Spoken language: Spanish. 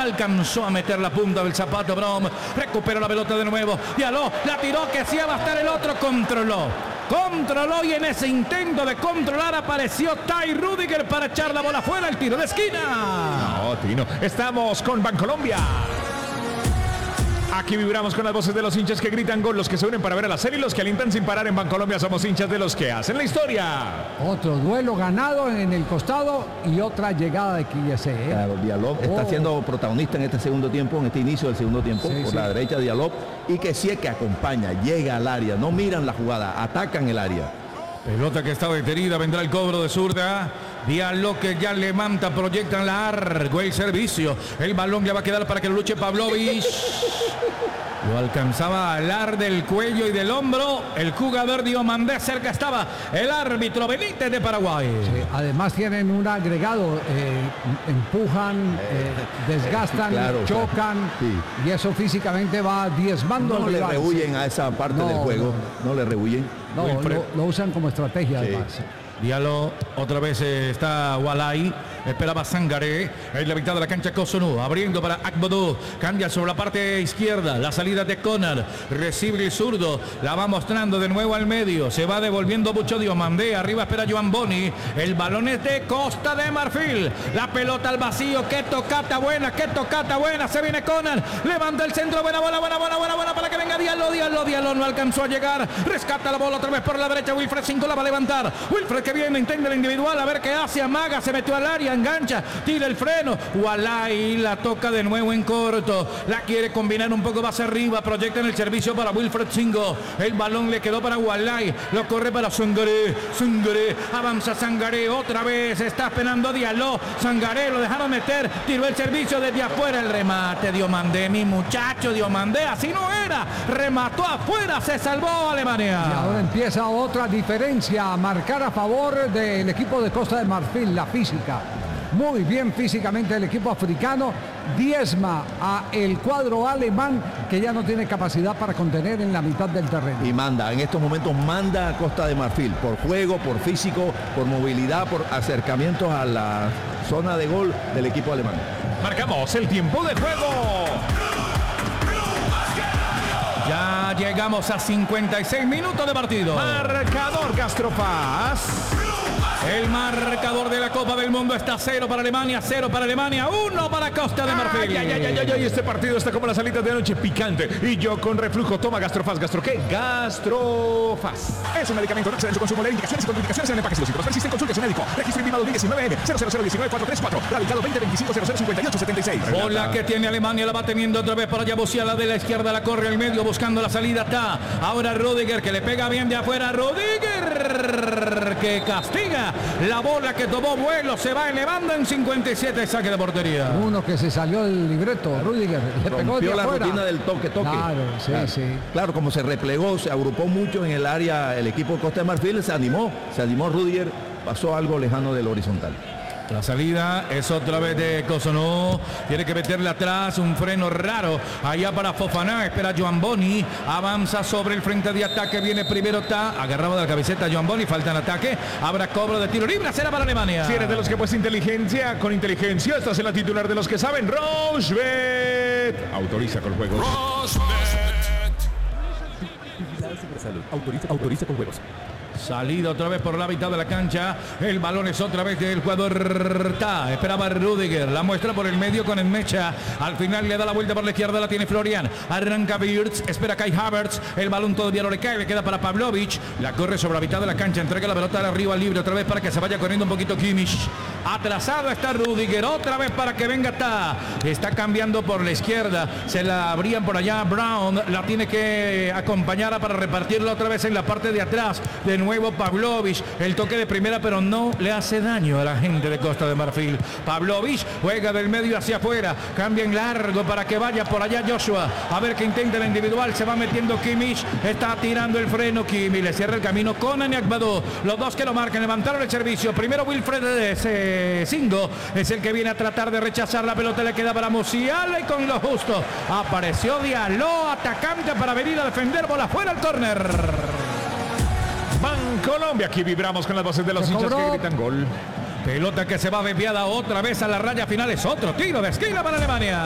alcanzó a meter la punta del zapato Brom. Recupera la pelota de nuevo. Diallo la tiró, que hacía bastar el otro. Controló y en ese intento de controlar apareció Ty Rudiger para echar la bola fuera. El tiro de esquina. No, Tino. Estamos con Bancolombia. Aquí vibramos con las voces de los hinchas que gritan gol, los que se unen para ver a la serie y los que alientan sin parar. En Bancolombia somos hinchas de los que hacen la historia. Otro duelo ganado en el costado y otra llegada de Quillese. Claro, Diallo está siendo protagonista en este segundo tiempo, en este inicio del segundo tiempo, por la derecha Diallo, y que sí es que acompaña, llega al área, no miran la jugada, atacan el área. Pelota que está detenida, vendrá el cobro de zurda. Diallo que ya levanta, proyectan largo el servicio. El balón ya va a quedar para que lo luche Pavlovic. Lo alcanzaba a alar del cuello y del hombro el jugador Diomandé. Cerca estaba el árbitro Benítez de Paraguay. Sí, además tienen un agregado, empujan, desgastan, chocan, y eso físicamente va diezmando. No le rehuyen a esa parte del juego, no le rehuyen. No, lo usan como estrategia además. Diallo, otra vez está Walai, esperaba Sangaré, en la mitad de la cancha Cotonou, abriendo para Akbadou, cambia sobre la parte izquierda, la salida de Conner, recibe el zurdo, la va mostrando de nuevo al medio, se va devolviendo mucho Diomandé, arriba espera Joan Boni, el balón es de Costa de Marfil, la pelota al vacío, qué tocata buena, se viene Conner, levanta el centro, buena para que venga Diallo no alcanzó a llegar, rescata la bola otra vez por la derecha, Wilfred 5 la va a levantar, Wilfred que viene, intenta el individual, a ver qué hace, amaga, se metió al área, engancha, tira el freno, Walai la toca de nuevo en corto, la quiere combinar un poco más arriba, proyecta en el servicio para Wilfred 5, el balón le quedó para Walai, lo corre para Sangaré, avanza Sangaré, otra vez está esperando Diallo, Sangaré lo dejaron meter, tiró el servicio desde afuera, el remate Diomandé, mi muchacho Diomandé, así no era, remató afuera, se salvó Alemania. Y ahora empieza otra diferencia, a marcar a favor del equipo de Costa de Marfil, la física. Muy bien físicamente el equipo africano, diezma a el cuadro alemán que ya no tiene capacidad para contener en la mitad del terreno. Y manda, en estos momentos manda a Costa de Marfil, por juego, por físico, por movilidad, por acercamientos a la zona de gol del equipo alemán. Marcamos el tiempo de juego. Ya llegamos a 56 minutos de partido. Marcador Gastrofaz. El marcador de la Copa del Mundo está 0 para Alemania, 0 para Alemania, 1 para Costa de Marfil. Ay, este partido está como las alitas de anoche, picante. Y yo con reflujo, toma Gastrofaz. ¿Gastro qué? Gastrofaz. Es un medicamento, no excede en su consumo. Leer indicaciones y contraindicaciones en el empaque. Si los síntomas persisten, consulte a su médico. Registro INVIMA 2019 00019-434. Radicado 2025-0058-76. Bola que tiene Alemania, la va teniendo otra vez para Yabusía, la de la izquierda, la corre al medio buscando la salida. Está ahora Rudiger que le pega bien de afuera. Rudiger que castiga. La bola que tomó vuelo se va elevando en 57, saque de portería. Uno que se salió del libreto, Rudiger, le pegó de la afuera. rutina del toque. Claro, sí. Claro, como se replegó, se agrupó mucho en el área el equipo de Costa de Marfil, se animó Rudiger, pasó algo lejano del horizontal. La salida es otra vez de Cotonou, tiene que meterle atrás, un freno raro, allá para Fofana, espera Joan Boni, avanza sobre el frente de ataque, viene primero, está agarrado de la camiseta Joan Boni, falta en ataque, habrá cobro de tiro libre, será para Alemania. Si eres de los que pues inteligencia, con inteligencia, estás en la titular de los que saben, Rochebet. Autoriza con juegos. Autoriza con juegos. Salida otra vez por la mitad de la cancha. El balón es otra vez del jugador Ta. Esperaba Rudiger. La muestra por el medio con el Mecha. Al final le da la vuelta por la izquierda. La tiene Florian. Arranca Wirtz. Espera Kai Havertz. El balón todavía no le cae. Le queda para Pavlovic. La corre sobre la mitad de la cancha. Entrega la pelota arriba libre otra vez para que se vaya corriendo un poquito Kimmich. Atrasado está Rudiger. Otra vez para que venga Ta. Está cambiando por la izquierda. Se la abrían por allá. Brown la tiene que acompañar para repartirla otra vez en la parte de atrás. De nuevo Pavlovic, el toque de primera, pero no le hace daño a la gente de Costa de Marfil. Pavlovic juega del medio hacia afuera, cambia en largo para que vaya por allá Joshua, a ver que intenta el individual, se va metiendo Kimmich, está tirando el freno Kimmich, le cierra el camino Conan y Akbadou, los dos que lo marcan, levantaron el servicio, primero Wilfred Singo, es el que viene a tratar de rechazar la pelota, le queda para Musiala y con lo justo, apareció Diallo, atacante para venir a defender, bola fuera al córner. Bancolombia, aquí vibramos con las voces de los hinchas que gritan gol. Pelota que se va desviada otra vez a la raya final, es otro tiro de esquina para Alemania.